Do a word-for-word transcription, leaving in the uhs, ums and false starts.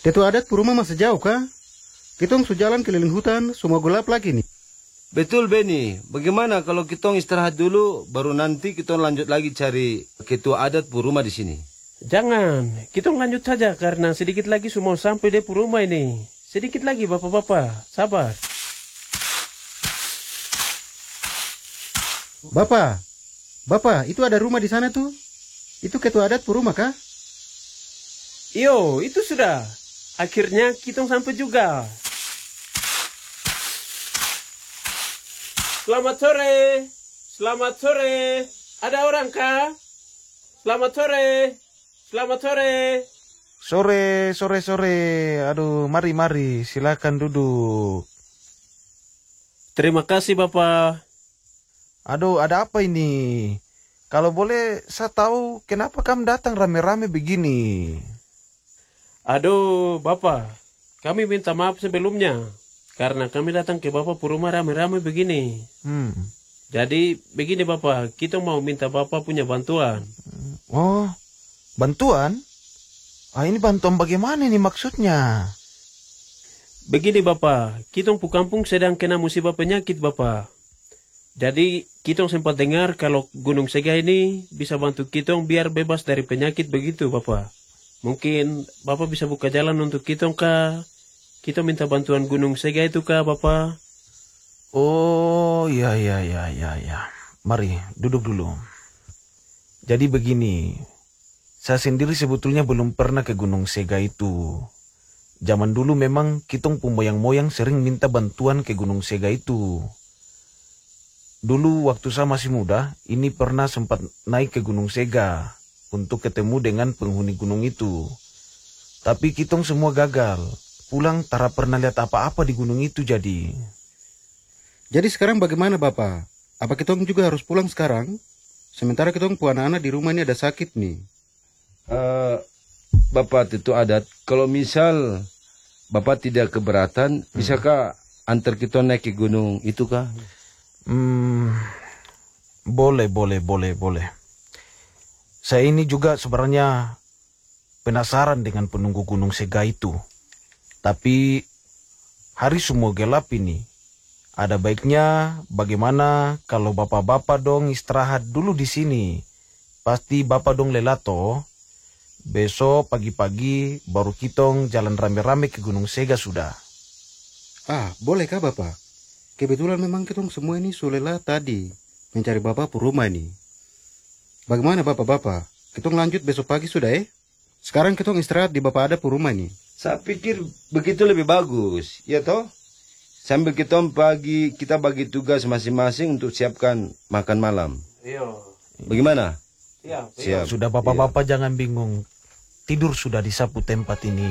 Ketua adat rumah masih jauh kah? Kitong sujalan keliling hutan, semua gelap lagi nih. Betul Beni, bagaimana kalau kita istirahat dulu, baru nanti kita lanjut lagi cari ketua adat rumah di sini. Jangan, kita lanjut saja karena sedikit lagi semua sampai di rumah ini. Sedikit lagi bapak-bapak, sabar. Bapak, Bapak, itu ada rumah di sana tuh. Itu ketua adat rumah kah? Iyo, itu sudah. Akhirnya kita sampai juga. Selamat sore. Selamat sore. Ada orang kah? Selamat sore. Selamat sore. Sore, sore, sore. Aduh, mari, mari. Silakan duduk. Terima kasih, Bapak. Aduh, ada apa ini? Kalau boleh, saya tahu kenapa kamu datang rame-rame begini. Aduh, Bapak. Kami minta maaf sebelumnya. Karena kami datang ke Bapak rumah rame-rame begini. Hmm. Jadi, begini Bapak. Kita mau minta Bapak punya bantuan. Oh, bantuan? Ah, ini bantuan bagaimana nih maksudnya? Begini Bapak. Kita pu kampung sedang kena musibah penyakit Bapak. Jadi, kita sempat dengar kalau Gunung Sega ini bisa bantu kita biar bebas dari penyakit begitu, Bapak. Mungkin Bapak bisa buka jalan untuk kita, kah? Kita minta bantuan Gunung Sega itu, kah, Bapak? Oh, ya, ya, ya, ya, ya. Mari, duduk dulu. Jadi begini, saya sendiri sebetulnya belum pernah ke Gunung Sega itu. Zaman dulu memang kita pu moyang-moyang sering minta bantuan ke Gunung Sega itu. Dulu waktu saya masih muda, ini pernah sempat naik ke Gunung Sega untuk ketemu dengan penghuni gunung itu. Tapi kitong semua gagal. Pulang tara pernah lihat apa-apa di gunung itu jadi. Jadi sekarang bagaimana Bapak? Apa kitong juga harus pulang sekarang? Sementara kitong pu anak-anak di rumah ini ada sakit nih. Uh, Bapak itu adat, kalau misal Bapak tidak keberatan, hmm. bisakah antar kita naik ke gunung itu kah? Hmm, boleh, boleh, boleh, boleh. Saya ini juga sebenarnya penasaran dengan penunggu Gunung Sega itu. Tapi hari semua gelap ini. Ada baiknya bagaimana kalau bapak-bapak dong istirahat dulu di sini. Pasti bapak dong lelato. Besok pagi-pagi baru kitong jalan rame-rame ke Gunung Sega sudah. Ah, bolehkah Bapak? Kebetulan memang kita semua ini sulela tadi mencari Bapak pu rumah ini. Bagaimana Bapak-Bapak? Kita lanjut besok pagi sudah eh? Sekarang kita istirahat di Bapak ada pu rumah ini. Saya pikir begitu lebih bagus, ya toh? Sambil kita pagi kita bagi tugas masing-masing untuk siapkan makan malam. Iya. Bagaimana? Iya. Siap. Sudah bapak-bapak jangan bingung. Tidur sudah di sapu tempat ini.